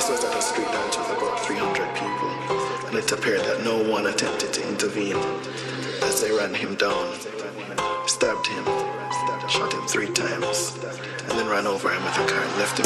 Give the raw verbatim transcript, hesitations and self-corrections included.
was at a street dance with about three hundred people, and it appeared that no one attempted to intervene as they ran him down, stabbed him, shot him three times, and then ran over him with a car and left him